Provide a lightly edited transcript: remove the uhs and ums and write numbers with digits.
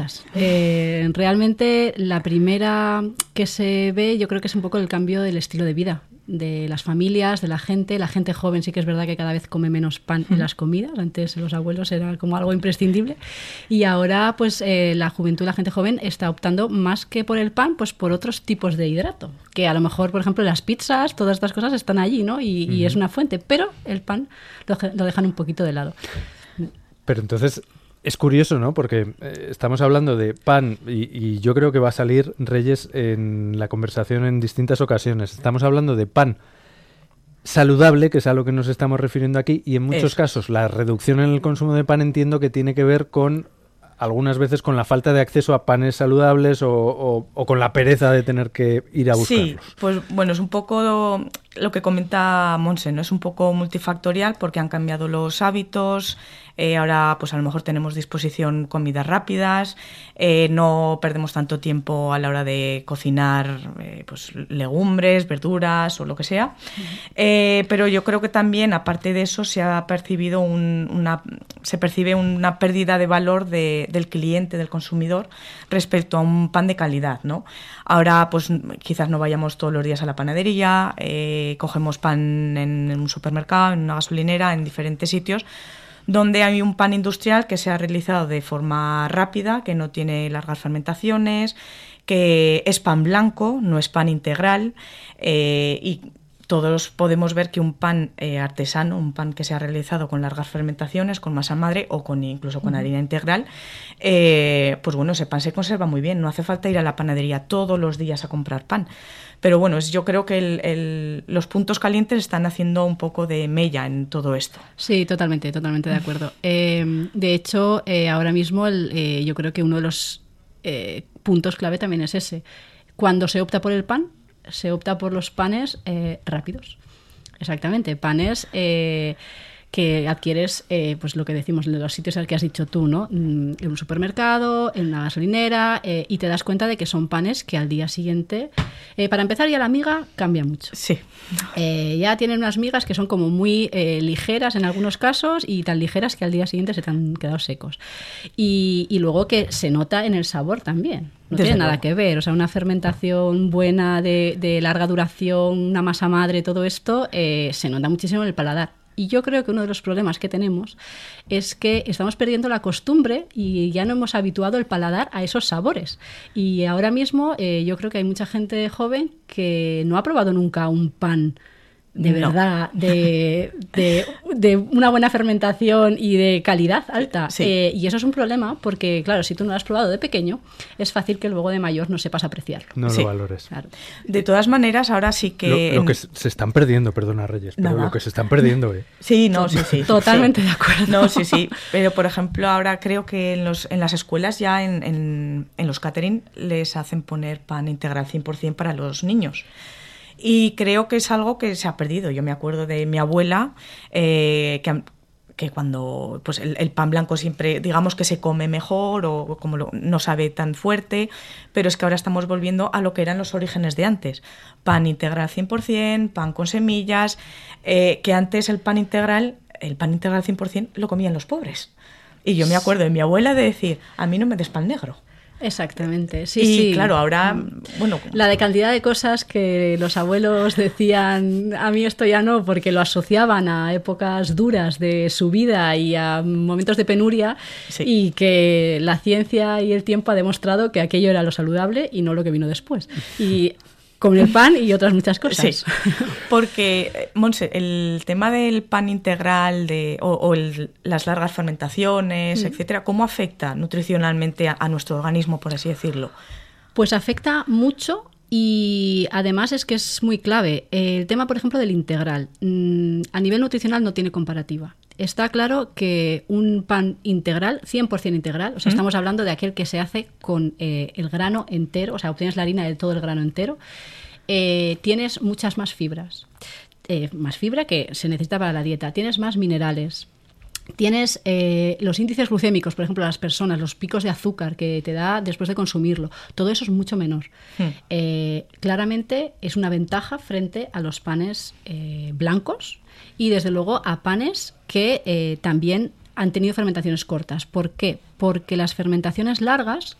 Realmente la primera que se ve, yo creo que es un poco el cambio del estilo de vida de las familias, de la gente joven. Sí que es verdad que cada vez come menos pan en las comidas. Antes los abuelos era como algo imprescindible y ahora pues la juventud, la gente joven está optando más que por el pan, pues por otros tipos de hidrato, que a lo mejor, por ejemplo, las pizzas, todas estas cosas están allí, ¿no? Y es una fuente, pero el pan lo dejan un poquito de lado. Pero entonces es curioso, ¿no? Porque estamos hablando de pan y yo creo que va a salir Reyes en la conversación en distintas ocasiones. Estamos hablando de pan saludable, que es a lo que nos estamos refiriendo aquí, y en muchos casos la reducción en el consumo de pan entiendo que tiene que ver con algunas veces con la falta de acceso a panes saludables o con la pereza de tener que ir a buscarlos. Sí, pues bueno, es un poco lo que comenta Montse, ¿no? Es un poco multifactorial porque han cambiado los hábitos. Ahora pues a lo mejor tenemos disposición comidas rápidas, no perdemos tanto tiempo a la hora de cocinar pues legumbres, verduras o lo que sea. Pero yo creo que también, aparte de eso, se ha percibido se percibe una pérdida de valor del cliente, del consumidor, respecto a un pan de calidad, ¿no? Ahora pues quizás no vayamos todos los días a la panadería, cogemos pan en un supermercado, en una gasolinera, en diferentes sitios, donde hay un pan industrial que se ha realizado de forma rápida, que no tiene largas fermentaciones, que es pan blanco, no es pan integral, y todos podemos ver que un pan artesano, un pan que se ha realizado con largas fermentaciones, con masa madre o incluso con harina integral, pues bueno, ese pan se conserva muy bien, no hace falta ir a la panadería todos los días a comprar pan. Pero bueno, yo creo que los puntos calientes están haciendo un poco de mella en todo esto. Sí, totalmente de acuerdo. De hecho, ahora mismo yo creo que uno de los puntos clave también es ese. Cuando se opta por el pan, se opta por los panes rápidos. Exactamente, panes que adquieres, pues lo que decimos, en los sitios al que has dicho tú, ¿no? En un supermercado, en una gasolinera, y te das cuenta de que son panes que al día siguiente, para empezar, ya la miga cambia mucho. Sí. Ya tienen unas migas que son como muy ligeras en algunos casos y tan ligeras que al día siguiente se te han quedado secos. Y luego que se nota en el sabor también. No tiene nada que ver, o sea, una fermentación buena de larga duración, una masa madre, todo esto, se nota muchísimo en el paladar. Y yo creo que uno de los problemas que tenemos es que estamos perdiendo la costumbre y ya no hemos habituado el paladar a esos sabores. Y ahora mismo yo creo que hay mucha gente joven que no ha probado nunca un pan de verdad, de una buena fermentación y de calidad alta. Sí. Y eso es un problema porque, claro, si tú no lo has probado de pequeño, es fácil que luego de mayor no sepas apreciarlo. No lo valores. Claro. De todas maneras, ahora sí que... Lo que se están perdiendo, perdona Reyes, pero lo que se están perdiendo, Sí, no, sí. Totalmente de acuerdo. No, sí. Pero, por ejemplo, ahora creo que en las escuelas ya en los catering les hacen poner pan integral 100% para los niños. Y creo que es algo que se ha perdido. Yo me acuerdo de mi abuela, que cuando pues el pan blanco siempre, digamos que se come mejor o como no sabe tan fuerte, pero es que ahora estamos volviendo a lo que eran los orígenes de antes. Pan integral 100%, pan con semillas, que antes el pan integral 100% lo comían los pobres. Y yo me acuerdo de mi abuela de decir, a mí no me des pan negro. Exactamente, sí, y sí. Claro, ahora, bueno... La de cantidad de cosas que los abuelos decían, a mí esto ya no, porque lo asociaban a épocas duras de su vida y a momentos de penuria, sí. Y que la ciencia y el tiempo ha demostrado que aquello era lo saludable y no lo que vino después. Y con el pan y otras muchas cosas. Sí, porque, Montse, el tema del pan integral las largas fermentaciones, etcétera, ¿cómo afecta nutricionalmente a nuestro organismo, por así decirlo? Pues afecta mucho y además es que es muy clave. El tema, por ejemplo, del integral. A nivel nutricional no tiene comparativa. Está claro que un pan integral, 100% integral, o sea, estamos hablando de aquel que se hace con el grano entero, o sea, obtienes la harina de todo el grano entero, tienes muchas más fibras. Más fibra que se necesita para la dieta. Tienes más minerales. Tienes los índices glucémicos, por ejemplo, las personas, los picos de azúcar que te da después de consumirlo. Todo eso es mucho menor. Claramente es una ventaja frente a los panes blancos y, desde luego, a panes que también han tenido fermentaciones cortas. ¿Por qué? Porque las fermentaciones largas